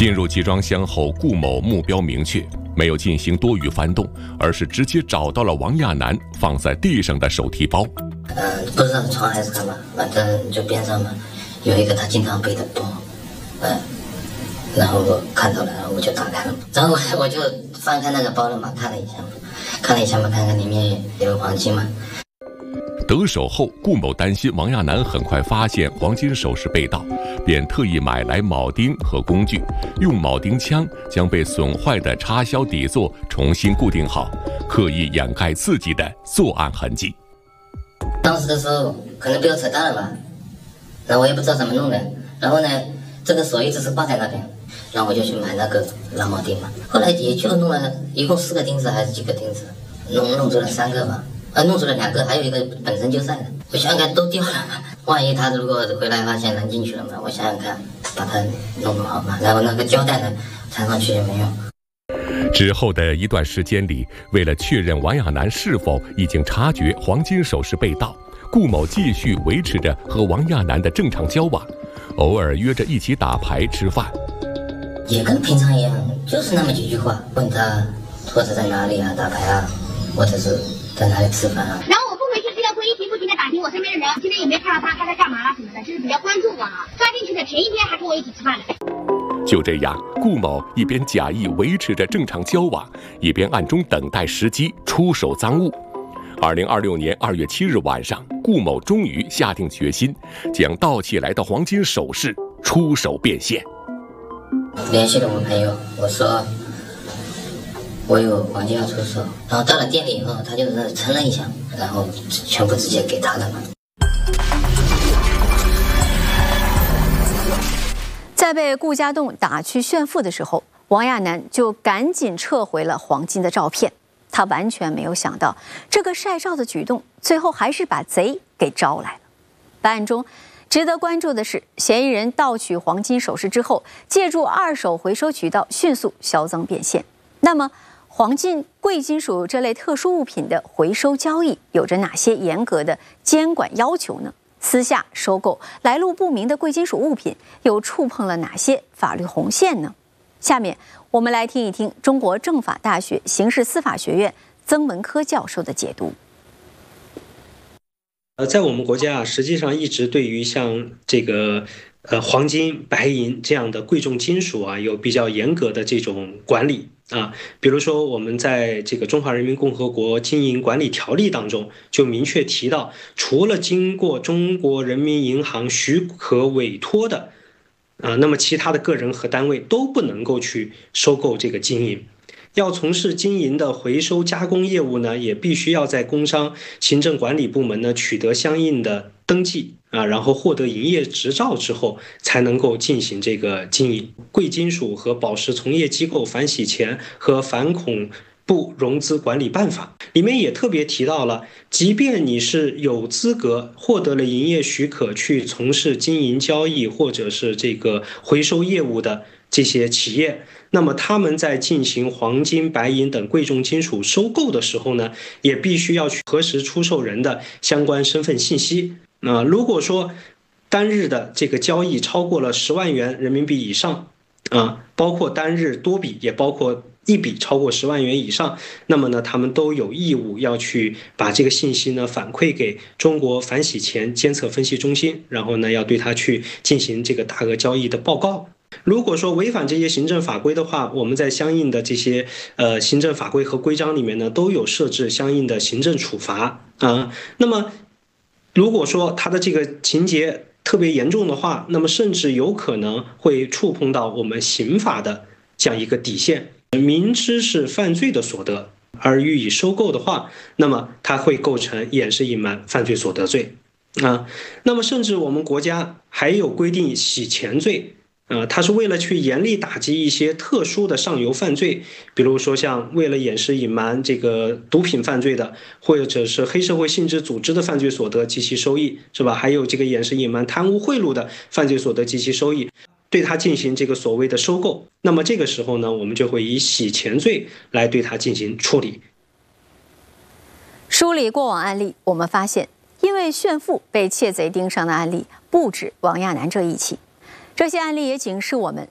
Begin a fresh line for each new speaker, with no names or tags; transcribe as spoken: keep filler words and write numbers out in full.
进入集装箱后，顾某目标明确，没有进行多余翻动，而是直接找到了王亚楠放在地上的手提包。
嗯，不知道是床还是干嘛，反正就边上嘛有一个他经常背的包，嗯，然后我看到了，然后我就打开了，然后我就翻开那个包了嘛，看了一下，看了一下嘛，看看里面有黄金嘛。
得手后，顾某担心王亚楠很快发现黄金首饰被盗，便特意买来铆钉和工具，用铆钉枪将被损坏的插销底座重新固定好，刻意掩盖自己的作案痕迹。
当时的时候可能被我扯淡了吧，然后我也不知道怎么弄的，然后呢，这个锁一直是挂在那边，然后我就去买那个拉铆钉嘛，后来也就弄了一共四个钉子还是几个钉子，弄弄出了三个吧。啊，弄出了两个，还有一个本身就在的。我想想看，都掉了嘛。万一他如果回来发现扔进去了嘛，我想想看，把它弄好嘛。然后那个胶带呢，缠上去也没用。
之后的一段时间里，为了确认王亚楠是否已经察觉黄金首饰被盗，顾某继续维持着和王亚楠的正常交往，偶尔约着一起打牌吃饭。
也跟平常一样，就是那么几句话，问他拖车在哪里啊，打牌啊，或者是在哪里吃饭啊？
然后我不回去之前会一直不停的打听我身边的人，今天有没有看到他，他在干嘛啦什么的，就是比较关注我啊。抓进去的前一天还跟我一起吃饭呢。
就这样，顾某一边假意维持着正常交往，一边暗中等待时机出手赃物。二零二六年二月七日晚上，顾某终于下定决心，将盗窃来的黄金首饰出手变现。
联系了我朋友，我说我有黄金要出手，然后到了店里以后，他就是称了一下，然后全部直接给他了嘛。
在被顾家栋打去炫富的时候，王亚楠就赶紧撤回了黄金的照片。他完全没有想到，这个晒照的举动最后还是把贼给招来了。办案中值得关注的是，嫌疑人盗取黄金首饰之后，借助二手回收渠道迅速销赃变现。那么黄金、贵金属这类特殊物品的回收交易有着哪些严格的监管要求呢？私下收购来路不明的贵金属物品又触碰了哪些法律红线呢？下面我们来听一听中国政法大学刑事司法学院曾文科教授的解读。
呃，在我们国家啊，实际上一直对于像这个呃黄金、白银这样的贵重金属啊，有比较严格的这种管理啊。比如说，我们在这个《中华人民共和国经营管理条例》当中就明确提到，除了经过中国人民银行许可委托的啊，那么其他的个人和单位都不能够去收购这个金银。要从事金银的回收加工业务呢，也必须要在工商行政管理部门呢取得相应的登记啊，然后获得营业执照之后，才能够进行这个经营。贵金属和宝石从业机构反洗钱和反恐部融资管理办法里面也特别提到了，即便你是有资格获得了营业许可去从事经营交易或者是这个回收业务的这些企业，那么他们在进行黄金、白银等贵重金属收购的时候呢，也必须要去核实出售人的相关身份信息。那、呃、如果说单日的这个交易超过了十万元人民币以上，啊、呃，包括单日多笔，也包括一笔超过十万元以上，那么呢，他们都有义务要去把这个信息呢反馈给中国反洗钱监测分析中心，然后呢，要对他去进行这个大额交易的报告。如果说违反这些行政法规的话，我们在相应的这些呃行政法规和规章里面呢，都有设置相应的行政处罚啊、呃。那么，如果说他的这个情节特别严重的话，那么甚至有可能会触碰到我们刑法的这样一个底线，明知是犯罪的所得而予以收购的话，那么它会构成掩饰隐瞒犯罪所得罪啊。那么甚至我们国家还有规定洗钱罪。呃，它是为了去严厉打击一些特殊的上游犯罪，比如说像为了掩饰隐瞒这个毒品犯罪的，或者是黑社会性质组织的犯罪所得及其收益，是吧？还有这个掩饰隐瞒贪污贿赂的犯罪所得及其收益，对它进行这个所谓的收购。那么这个时候呢，我们就会以洗钱罪来对它进行处理。
梳理过往案例，我们发现，因为炫富被窃贼盯上的案例不止王亚楠这一起。这些案例也警示我们，